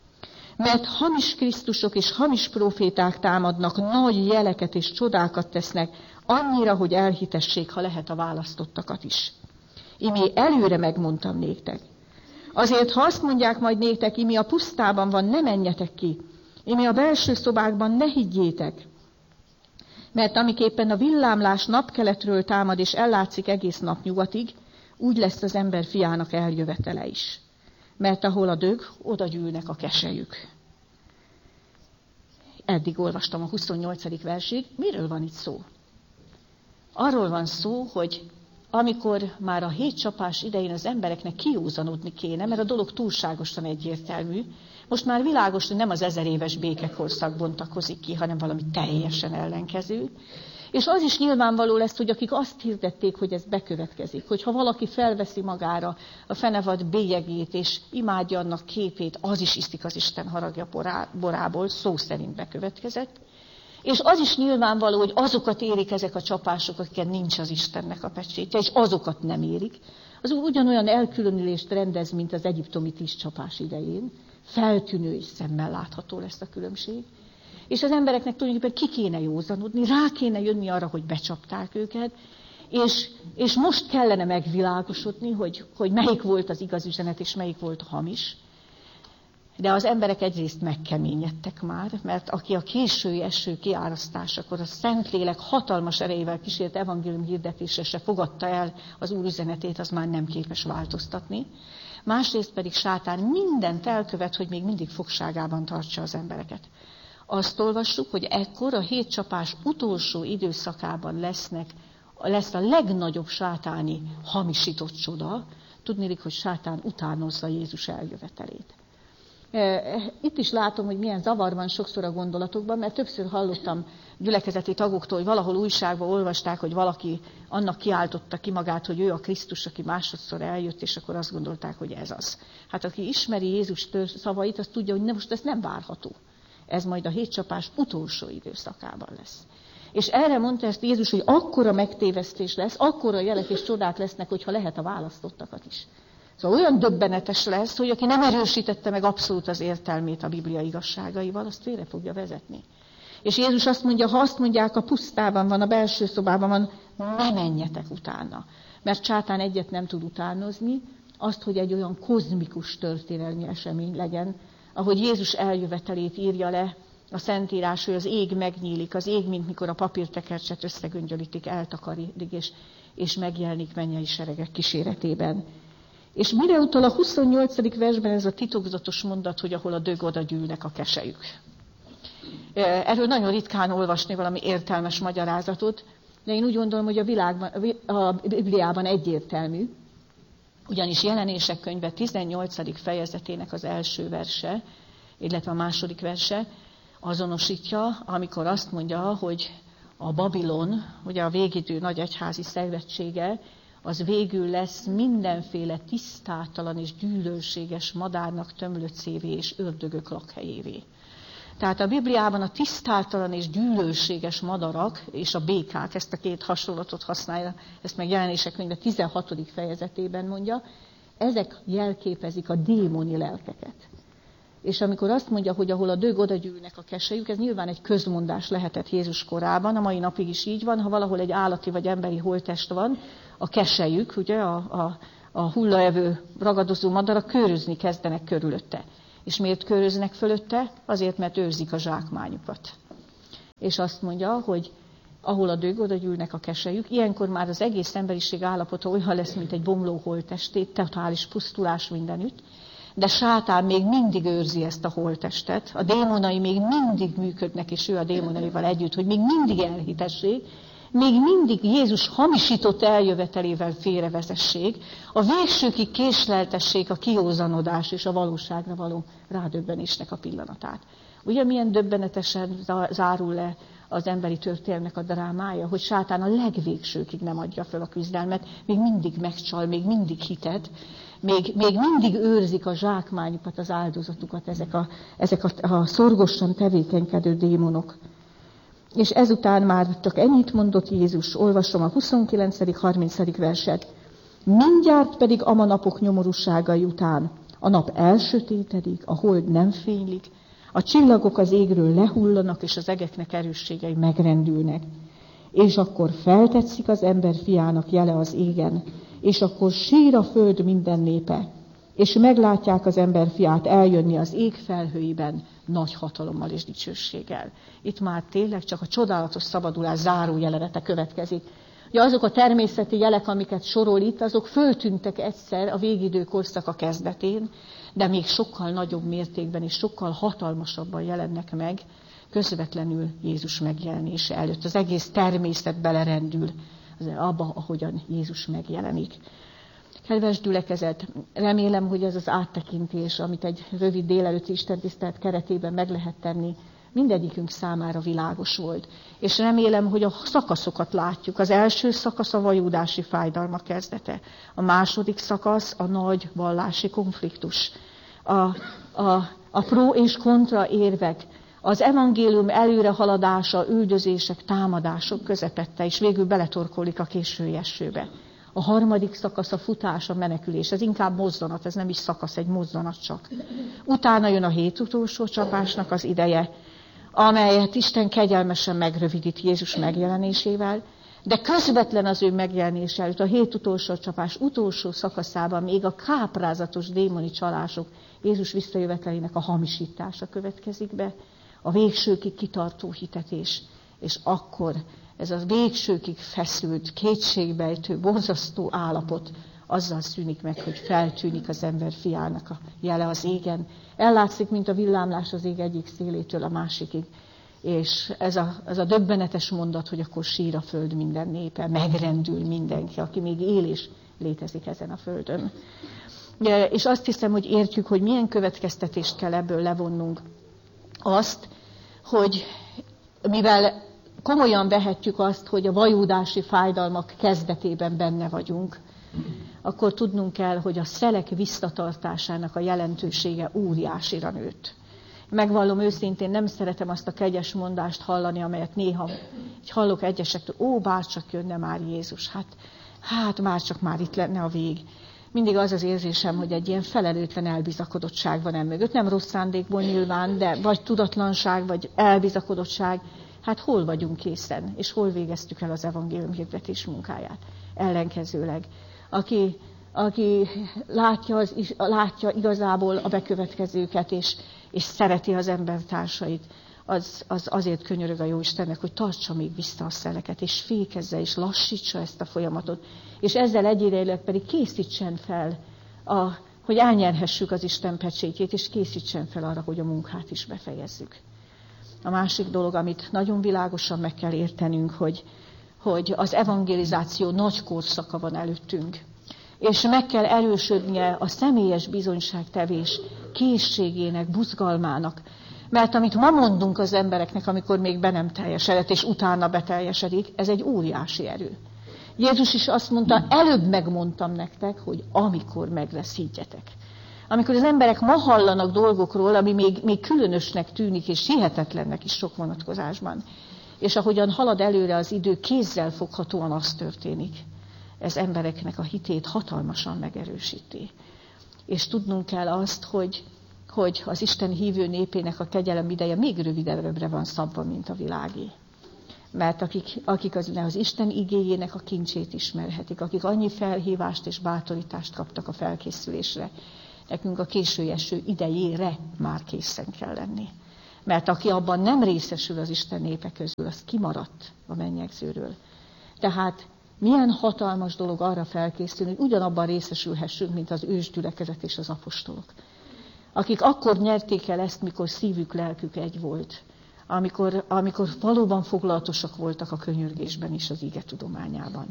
Speaker 1: Mert hamis Krisztusok és hamis proféták támadnak, nagy jeleket és csodákat tesznek, annyira, hogy elhitessék, ha lehet, a választottakat is. Imé előre megmondtam néktek. Azért, ha azt mondják majd néktek, imé a pusztában van, ne menjetek ki. Imé a belső szobákban ne higgyétek. Mert amiképpen a villámlás napkeletről támad, és ellátszik egész nap nyugatig, úgy lesz az ember fiának eljövetele is. Mert ahol a dög, oda gyűlnek a keselyük. Eddig olvastam a huszonnyolcadik versig. Miről van itt szó? Arról van szó, hogy amikor már a hét csapás idején az embereknek kiúzanodni kéne, mert a dolog túlságosan egyértelmű, most már világos, hogy nem az ezer éves békekorszak bontakozik ki, hanem valami teljesen ellenkező. És az is nyilvánvaló lesz, hogy akik azt hirdették, hogy ez bekövetkezik, hogy ha valaki felveszi magára a fenevad bélyegét, és imádja annak képét, az is iszik az Isten haragja borából, szó szerint bekövetkezett. És az is nyilvánvaló, hogy azokat érik ezek a csapások, akiket nincs az Istennek a pecsétje, és azokat nem érik. Az ugyanolyan elkülönülést rendez, mint az egyiptomi tíz csapás idején. Feltűnő és szemmel látható lesz a különbség. És az embereknek tulajdonképpen ki kéne józanodni, rá kéne jönni arra, hogy becsapták őket, és, és most kellene megvilágosodni, hogy, hogy melyik volt az igaz üzenet, és melyik volt a hamis. De az emberek egyrészt megkeményedtek már, mert aki a késői eső kiárasztásakor a Szentlélek hatalmas erejével kísért evangélium hirdetésre se fogadta el az Úr üzenetét, az már nem képes változtatni. Másrészt pedig sátán mindent elkövet, hogy még mindig fogságában tartsa az embereket. Azt olvassuk, hogy ekkor a hét csapás utolsó időszakában lesznek, lesz a legnagyobb sátáni hamisított csoda. Tudniillik, hogy sátán utánozza Jézus eljövetelét. Itt is látom, hogy milyen zavar van sokszor a gondolatokban, mert többször hallottam gyülekezeti tagoktól, hogy valahol újságban olvasták, hogy valaki annak kiáltotta ki magát, hogy ő a Krisztus, aki másodszor eljött, és akkor azt gondolták, hogy ez az. Hát aki ismeri Jézus szavait, az tudja, hogy most ez nem várható. Ez majd a hét csapás utolsó időszakában lesz. És erre mondta ezt Jézus, hogy akkora megtévesztés lesz, akkora jelek és csodák lesznek, hogyha lehet a választottakat is. Szóval olyan döbbenetes lesz, hogy aki nem erősítette meg abszolút az értelmét a Biblia igazságaival, azt félre fogja vezetni. És Jézus azt mondja, ha azt mondják, a pusztában van, a belső szobában van, ne menjetek utána. Mert sátán egyet nem tud utánozni, azt, hogy egy olyan kozmikus történelmi esemény legyen, ahogy Jézus eljövetelét írja le a Szentírás, hogy az ég megnyílik, az ég, mint mikor a papírtekercset összegöngyölítik, eltakarik, és, és megjelenik mennyei seregek kíséretében. És mire utal a huszonnyolcadik versben ez a titokzatos mondat, hogy ahol a dög, oda gyűlnek a keselyük. Erről nagyon ritkán olvasni valami értelmes magyarázatot, de én úgy gondolom, hogy a, világban, a Bibliában egyértelmű, ugyanis Jelenések könyve tizennyolcadik fejezetének az első verse, illetve a második verse azonosítja, amikor azt mondja, hogy a Babilon, ugye a végidő nagy egyházi szövetsége, az végül lesz mindenféle tisztátalan és gyűlölséges madárnak tömlöcévé és ördögök lakhelyévé. Tehát a Bibliában a tisztátalan és gyűlölséges madarak és a békák, ezt a két hasonlatot használja, ezt meg Jelenések könyve tizenhatodik fejezetében mondja, ezek jelképezik a démoni lelkeket. És amikor azt mondja, hogy ahol a dög, oda gyűlnek a keselyük, ez nyilván egy közmondás lehetett Jézus korában, a mai napig is így van, ha valahol egy állati vagy emberi holttest van, a keselyük, ugye a, a, a hullaevő ragadozó madarak körözni kezdenek körülötte. És miért köröznek fölötte? Azért, mert őrzik a zsákmányukat. És azt mondja, hogy ahol a dög, oda gyűlnek a keselyük, ilyenkor már az egész emberiség állapota olyan lesz, mint egy bomló holttestét, totális pusztulás mindenütt, de sátán még mindig őrzi ezt a holttestet, a démonai még mindig működnek, és ő a démonaival együtt, hogy még mindig elhitessék, még mindig Jézus hamisított eljövetelével félrevezessék, a végsőkig késleltessék a kiózanodás és a valóságra való rádöbbenésnek a pillanatát. Ugye milyen döbbenetesen zárul le az emberi történelmnek a drámája, hogy sátán a legvégsőkig nem adja fel a küzdelmet, még mindig megcsal, még mindig hitet, még, még mindig őrzik a zsákmányukat, az áldozatukat ezek a, ezek a, a szorgosan tevékenykedő démonok. És ezután már csak ennyit mondott Jézus, olvasom a huszonkilencedik harmincadik verset. Mindjárt pedig ama napok nyomorúságai után a nap elsötétedik, a hold nem fénylik, a csillagok az égről lehullanak, és az egeknek erősségei megrendülnek. És akkor feltetszik az ember fiának jele az égen, és akkor sír a föld minden népe, és meglátják az emberfiát eljönni az ég felhőiben nagy hatalommal és dicsőséggel. Itt már tényleg csak a csodálatos szabadulás záró jelenete következik. Ugye azok a természeti jelek, amiket sorol itt, azok föltűntek egyszer a végidő korszaka kezdetén, de még sokkal nagyobb mértékben és sokkal hatalmasabban jelennek meg közvetlenül Jézus megjelenése előtt. Az egész természet belerendül abba, ahogyan Jézus megjelenik. Kedves gyülekezet, remélem, hogy ez az áttekintés, amit egy rövid délelőtti istentisztelet keretében meg lehet tenni, mindegyikünk számára világos volt. És remélem, hogy a szakaszokat látjuk. Az első szakasz a vajúdási fájdalma kezdete. A második szakasz a nagy vallási konfliktus. A, a, a pró és kontra érvek, az evangélium előrehaladása, üldözések, támadások közepette, és végül beletorkolik a késői esőbe. A harmadik szakasz a futás, a menekülés. Ez inkább mozzanat, ez nem is szakasz, egy mozzanat csak. Utána jön a hét utolsó csapásnak az ideje, amelyet Isten kegyelmesen megrövidít Jézus megjelenésével, de közvetlen az ő megjelenése előtt, a hét utolsó csapás utolsó szakaszában még a káprázatos démoni csalások, Jézus visszajövetelének a hamisítása következik be, a végsőkig kitartó hitetés, és akkor ez a végsőkig feszült, kétségbejtő, borzasztó állapot azzal szűnik meg, hogy feltűnik az ember fiának a jele az égen. Ellátszik, mint a villámlás az ég egyik szélétől a másikig. És ez a, ez a döbbenetes mondat, hogy akkor sír a föld minden népe, megrendül mindenki, aki még él és létezik ezen a földön. És azt hiszem, hogy értjük, hogy milyen következtetést kell ebből levonnunk. Azt, hogy mivel komolyan vehetjük azt, hogy a vajúdási fájdalmak kezdetében benne vagyunk, akkor tudnunk kell, hogy a szelek visszatartásának a jelentősége óriásira nőtt. Megvallom őszintén, nem szeretem azt a kegyes mondást hallani, amelyet néha hallok egyesektől, ó, bárcsak jönne már Jézus, hát, hát már csak már itt lenne a vég. Mindig az az érzésem, hogy egy ilyen felelőtlen elbizakodottság van emögött. Nem rossz szándékból nyilván, de vagy tudatlanság, vagy elbizakodottság. Hát hol vagyunk készen, és hol végeztük el az evangélium hirdetés munkáját? Ellenkezőleg. Aki, aki látja, az, látja igazából a bekövetkezőket, és, és szereti az embertársait, az, az azért könyörög a Jóistennek, hogy tartsa még vissza a szeleket, és fékezze, és lassítsa ezt a folyamatot. És ezzel egyidejűleg pedig készítsen fel, a, hogy elnyerhessük az Isten pecsétjét, és készítsen fel arra, hogy a munkát is befejezzük. A másik dolog, amit nagyon világosan meg kell értenünk, hogy, hogy az evangelizáció nagy korszaka van előttünk. És meg kell erősödnie a személyes bizonyságtevés készségének, buzgalmának. Mert amit ma mondunk az embereknek, amikor még be nem teljesedett, és utána beteljesedik, ez egy óriási erő. Jézus is azt mondta, előbb megmondtam nektek, hogy amikor meg lesz, higgyetek. Amikor az emberek ma hallanak dolgokról, ami még, még különösnek tűnik, és hihetetlennek is sok vonatkozásban, és ahogyan halad előre az idő, kézzel foghatóan az történik. Ez embereknek a hitét hatalmasan megerősíti. És tudnunk kell azt, hogy, hogy az Isten hívő népének a kegyelem ideje még rövidebbre van szabva, mint a világé. Mert akik, akik az, az Isten igéjének a kincsét ismerhetik, akik annyi felhívást és bátorítást kaptak a felkészülésre, nekünk a késő eső idejére már készen kell lenni. Mert aki abban nem részesül az Isten népe közül, az kimaradt a mennyegzőről. Tehát milyen hatalmas dolog arra felkészülni, hogy ugyanabban részesülhessünk, mint az ősgyülekezet és az apostolok. Akik akkor nyerték el ezt, mikor szívük, lelkük egy volt. Amikor, amikor valóban foglalatosak voltak a könyörgésben és az ige tudományában.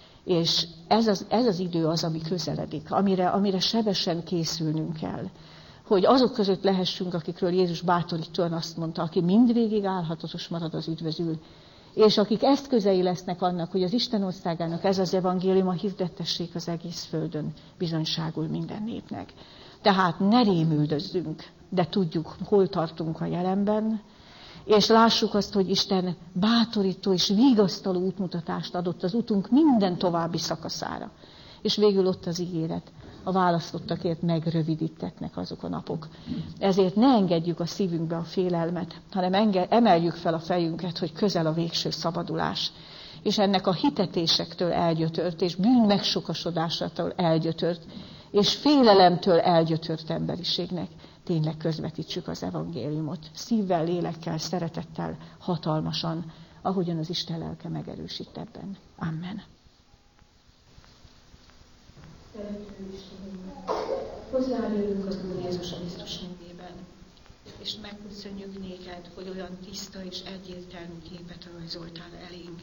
Speaker 1: És ez az, ez az idő az, ami közeledik, amire, amire sebesen készülnünk kell. Hogy azok között lehessünk, akikről Jézus bátorítóan azt mondta, aki mindvégig állhatatos marad, az üdvözül. És akik eszközei lesznek annak, hogy az Isten országának ez az evangélium a hirdettessék az egész földön, bizonyságul minden népnek. Tehát ne rémüldözzünk, de tudjuk, hol tartunk a jelenben, és lássuk azt, hogy Isten bátorító és vigasztaló útmutatást adott az utunk minden további szakaszára. És végül ott az ígéret, a választottakért megrövidítetnek azok a napok. Ezért ne engedjük a szívünkbe a félelmet, hanem enge- emeljük fel a fejünket, hogy közel a végső szabadulás. és ennek a hitetésektől elgyötört, és bűn megsokasodásától elgyötört, és félelemtől elgyötört emberiségnek tényleg közvetítsük az evangéliumot. Szívvel, lélekkel, szeretettel, hatalmasan, ahogyan az Isten lelke megerősít ebben. Amen. Szerető Istenünk, hozzád jövünk az Úr Jézus Krisztus nevében, és megköszönjük néked, hogy olyan tiszta és egyértelmű képet rajzoltál elénk.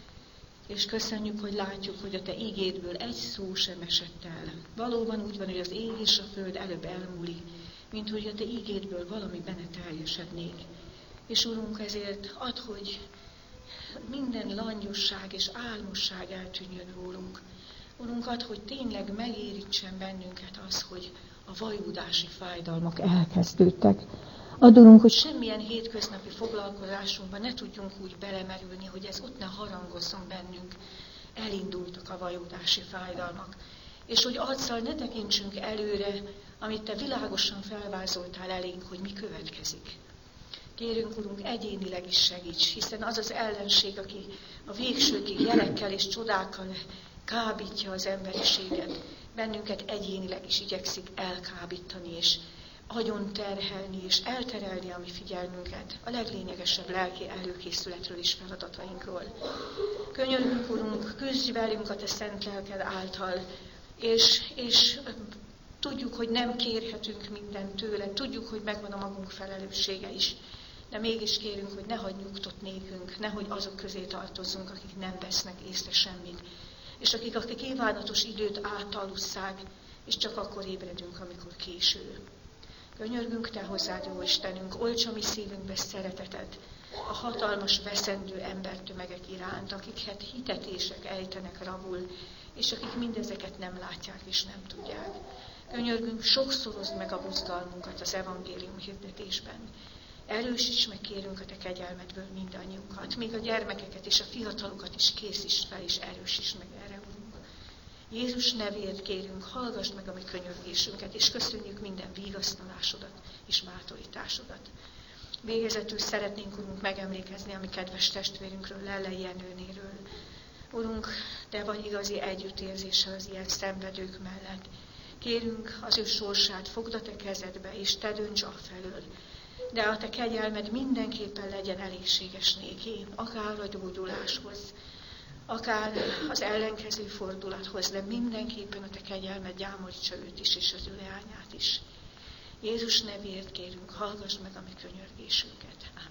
Speaker 1: És köszönjük, hogy látjuk, hogy a te ígédből egy szó sem esett el. Valóban úgy van, hogy az ég és a föld előbb elmúlik, mint hogy a te ígédből valami benne teljesednék. És Urunk, ezért add, hogy minden langyosság és álmosság eltűnjön rólunk. Urunk, add, hogy tényleg megérítsen bennünket az, hogy a vajúdási fájdalmak elkezdődtek. Add, Urunk, hogy semmilyen hétköznapi foglalkozásunkban ne tudjunk úgy belemerülni, hogy ez ott ne harangozzon bennünk. Elindultak a vajúdási fájdalmak. És hogy arccal ne tekintsünk előre, amit te világosan felvázoltál elénk, hogy mi következik. Kérünk, Urunk, egyénileg is segíts, hiszen az az ellenség, aki a végsőkig jelekkel és csodákkal kábítja az emberiséget, bennünket egyénileg is igyekszik elkábítani, és agyon terhelni, és elterelni a mi figyelmünket a leglényegesebb lelki előkészületről és feladatainkról. Könyörgünk, Urunk, küzdj velünk a te szent lelked által, és, és tudjuk, hogy nem kérhetünk mindent tőle, tudjuk, hogy megvan a magunk felelőssége is, de mégis kérünk, hogy ne hagyj nyugtot nékünk, nehogy azok közé tartozzunk, akik nem vesznek észre semmit, és akik a kívánatos időt átalusszák, és csak akkor ébredünk, amikor késő. Könyörgünk te hozzád, jó Istenünk, oltsa mi szívünkbe szereteted a hatalmas veszendő embertömegek iránt, akiket hitetések ejtenek rabul, és akik mindezeket nem látják és nem tudják. Könyörgünk, sokszorozd meg a buzgalmunkat az evangélium hirdetésben. Erősíts meg, kérünk, a te kegyelmedből mindannyiunkat, még a gyermekeket és a fiatalokat is készítsd fel, és erősíts meg erre, Urunk. Jézus nevéért kérünk, hallgass meg a mi könyörgésünket, és köszönjük minden vigasztalásodat és bátorításodat. Végezetül szeretnénk, Urunk, megemlékezni a mi kedves testvérünkről, Lellei Jenőnéről. Urunk, te vagy igazi együttérzéssel az ilyen szenvedők mellett. Kérünk, az ő sorsát fogd a te kezedbe, és te dönts afelől. De a te kegyelmed mindenképpen legyen elégséges néki, akár a gyógyuláshoz, akár az ellenkező fordulathoz, de mindenképpen a te kegyelmed gyámolítsa őt is, és az ő leányát is. Jézus nevéért kérünk, hallgass meg a mi könyörgésünket. Amen.